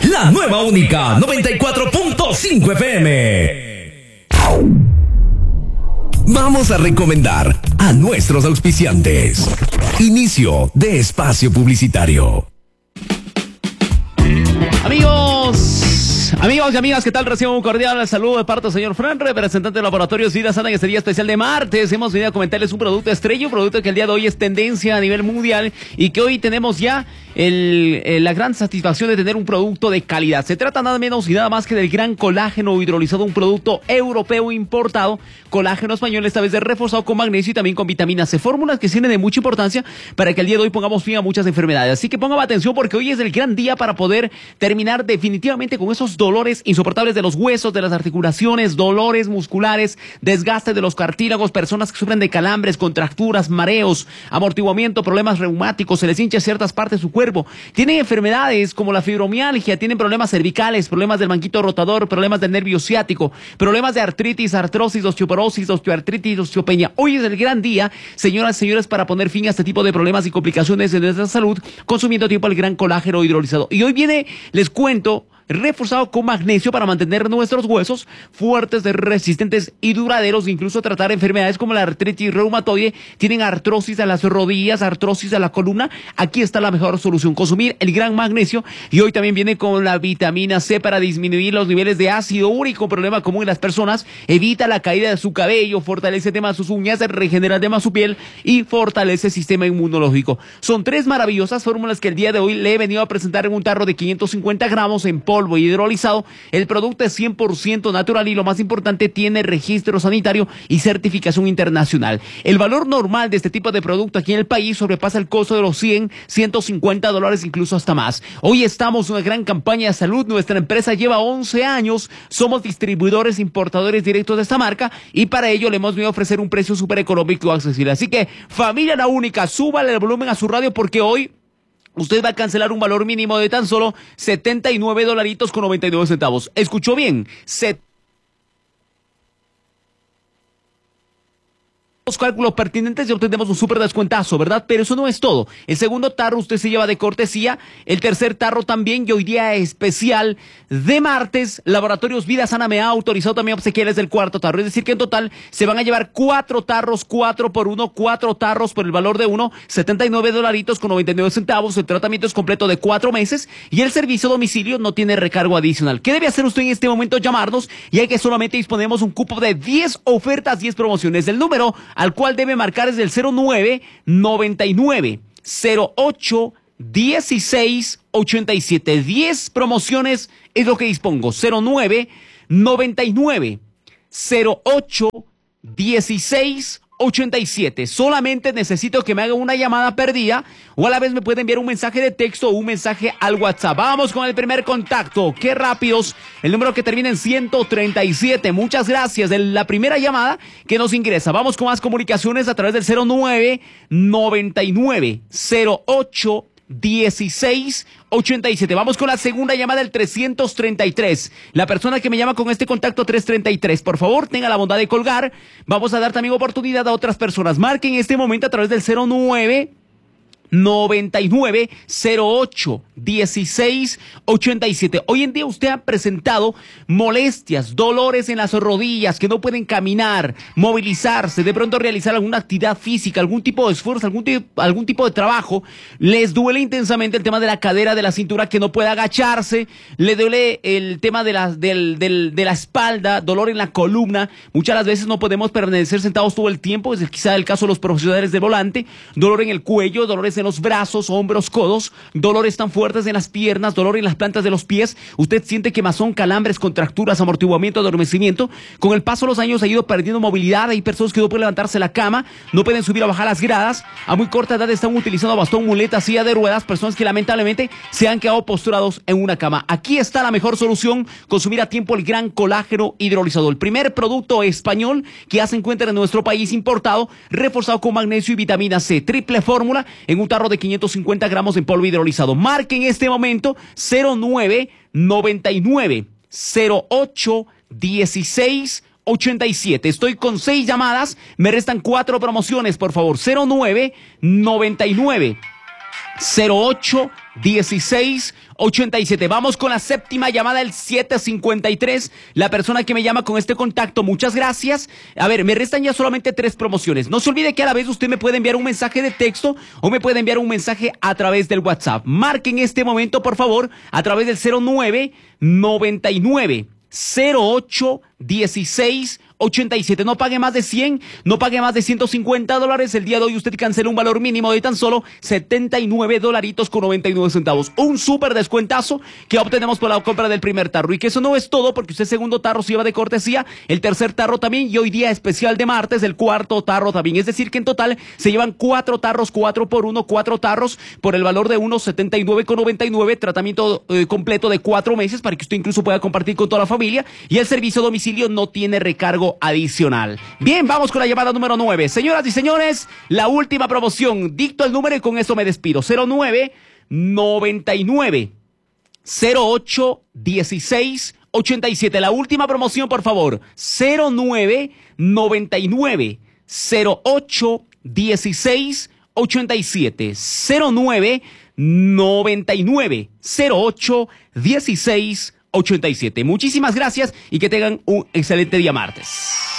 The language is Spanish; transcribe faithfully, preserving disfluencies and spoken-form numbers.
La nueva única noventa y cuatro punto cinco F M. Vamos a recomendar a nuestros auspiciantes. Inicio de espacio publicitario. Amigos, amigos y amigas, ¿qué tal? Recibo un cordial saludo de parte del señor Fran, representante de Laboratorios Vida Sana, en este día especial de martes. Hemos venido a comentarles un producto estrella, un producto que el día de hoy es tendencia a nivel mundial y que hoy tenemos ya el, el, la gran satisfacción de tener un producto de calidad. Se trata nada menos y nada más que del gran colágeno hidrolizado, un producto europeo importado, colágeno español, esta vez de reforzado con magnesio y también con vitamina C. Fórmulas que tienen de mucha importancia para que el día de hoy pongamos fin a muchas enfermedades. Así que pongan atención porque hoy es el gran día para poder terminar definitivamente con esos dolores insoportables de los huesos, de las articulaciones, dolores musculares, desgaste de los cartílagos, personas que sufren de calambres, contracturas, mareos, amortiguamiento, problemas reumáticos, se les hincha ciertas partes de su cuerpo. Tienen enfermedades como la fibromialgia, tienen problemas cervicales, problemas del manguito rotador, problemas del nervio ciático, problemas de artritis, artrosis, osteoporosis, osteoartritis, osteopenia. Hoy es el gran día, señoras y señores, para poner fin a este tipo de problemas y complicaciones de nuestra salud, consumiendo a tiempo el gran colágeno hidrolizado. Y hoy viene, les cuento, reforzado con magnesio para mantener nuestros huesos fuertes, resistentes y duraderos, incluso tratar enfermedades como la artritis reumatoide, tienen artrosis a las rodillas, artrosis a la columna. Aquí está la mejor solución, consumir el gran magnesio. Y hoy también viene con la vitamina C para disminuir los niveles de ácido úrico, problema común en las personas, evita la caída de su cabello, fortalece temas sus uñas, regenera temas su piel y fortalece el sistema inmunológico. Son tres maravillosas fórmulas que el día de hoy le he venido a presentar en un tarro de quinientos cincuenta gramos en polvo hidrolizado. El producto es cien por ciento natural y lo más importante, tiene registro sanitario y certificación internacional. El valor normal de este tipo de producto aquí en el país sobrepasa el costo de los cien, ciento cincuenta dólares, incluso hasta más. Hoy estamos en una gran campaña de salud. Nuestra empresa lleva once años. Somos distribuidores, importadores directos de esta marca y para ello le hemos venido a ofrecer un precio súper económico y accesible. Así que, familia La Única, súbale el volumen a su radio porque hoy usted va a cancelar un valor mínimo de tan solo setenta y nueve dolaritos con noventa y nueve centavos. ¿Escuchó bien? setenta Los cálculos pertinentes y obtenemos un súper descuentazo, ¿verdad? Pero eso no es todo. El segundo tarro usted se lleva de cortesía, el tercer tarro también, y hoy día especial de martes, Laboratorios Vida Sana me ha autorizado también obsequiarles del cuarto tarro. Es decir que en total se van a llevar cuatro tarros, cuatro por uno, cuatro tarros por el valor de uno, setenta y nueve dolaritos con noventa y nueve centavos. El tratamiento es completo de cuatro meses y el servicio a domicilio no tiene recargo adicional. ¿Qué debe hacer usted en este momento? Llamarnos, y hay que solamente disponemos un cupo de diez ofertas, diez promociones. El número al cual debe marcar es el cero nueve, noventa y nueve, cero ocho, dieciséis, ochenta y siete. diez promociones es lo que dispongo. cero nueve, noventa y nueve, cero ocho, dieciséis, ochenta y siete. Solamente necesito que me haga una llamada perdida o a la vez me puede enviar un mensaje de texto o un mensaje al WhatsApp. Vamos con el primer contacto. Qué rápidos. El número que termina en ciento treinta y siete. Muchas gracias. De la primera llamada que nos ingresa. Vamos con más comunicaciones a través del cero nueve, noventa y nueve, cero ocho, dieciséis, ochenta y siete. Vamos con la segunda llamada, del trescientos treinta y tres. La persona que me llama con este contacto trescientos treinta y tres, por favor, tenga la bondad de colgar. Vamos a dar también oportunidad a otras personas. Marquen en este momento a través del cero nueve, noventa y nueve, cero ocho, dieciséis, ochenta y siete. Hoy en día usted ha presentado molestias, dolores en las rodillas, que no pueden caminar, movilizarse, de pronto realizar alguna actividad física, algún tipo de esfuerzo, algún, algún tipo de trabajo. Les duele intensamente el tema de la cadera, de la cintura, que no puede agacharse. Le duele el tema de la, del, del, de la espalda, dolor en la columna. Muchas las veces no podemos permanecer sentados todo el tiempo, es quizá el caso de los profesionales del volante. Dolor en el cuello, dolores en los brazos, hombros, codos, dolores tan fuertes en las piernas, dolor en las plantas de los pies. Usted siente quemazón, calambres, contracturas, amortiguamiento, adormecimiento. Con el paso de los años ha ido perdiendo movilidad. Hay personas que no pueden levantarse de la cama, no pueden subir o bajar las gradas. A muy corta edad están utilizando bastón, muleta, silla de ruedas. Personas que lamentablemente se han quedado postrados en una cama. Aquí está la mejor solución: consumir a tiempo el gran colágeno hidrolizado, el primer producto español que ya se encuentra en nuestro país, importado, reforzado con magnesio y vitamina C, triple fórmula en un tarro de quinientos cincuenta gramos en polvo hidrolizado. Marque en este momento cero nueve, noventa y nueve, cero ocho, dieciséis, ochenta y siete. Estoy con seis llamadas, me restan cuatro promociones, por favor. cero nueve, noventa y nueve, cero ocho dieciséis ochenta y siete. Vamos con la séptima llamada, el siete cincuenta y tres. La persona que me llama con este contacto, muchas gracias. A ver, me restan ya solamente tres promociones. No se olvide que a la vez usted me puede enviar un mensaje de texto o me puede enviar un mensaje a través del WhatsApp. Marque en este momento, por favor, a través del cero nueve noventa y nueve cero ocho dieciséis ochenta y siete. No pague más de cien, no pague más de ciento cincuenta dólares. El día de hoy usted cancela un valor mínimo de tan solo setenta y nueve dolaritos con noventa y nueve centavos. Un súper descuentazo que obtenemos por la compra del primer tarro. Y que eso no es todo, porque usted segundo tarro se lleva de cortesía, el tercer tarro también, y hoy día especial de martes, el cuarto tarro también. Es decir, que en total se llevan cuatro tarros, cuatro por uno, cuatro tarros por el valor de unos setenta y nueve con noventa y nueve. Tratamiento eh, completo de cuatro meses para que usted incluso pueda compartir con toda la familia. Y el servicio a domicilio no tiene recargo adicional. Bien, vamos con la llamada número nueve. Señoras y señores, la última promoción. Dicto el número y con eso me despido. cero nueve noventa y nueve cero ocho dieciséis ochenta y siete. La última promoción, por favor. cero nueve noventa y nueve cero ocho dieciséis ochenta y siete. cero nueve noventa y nueve cero ocho dieciséis ochenta y siete. Muchísimas gracias y que tengan un excelente día martes.